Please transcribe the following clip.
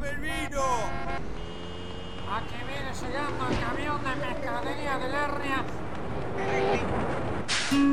¡Dame el vino! Aquí viene llegando el camión de pescadería del Hernia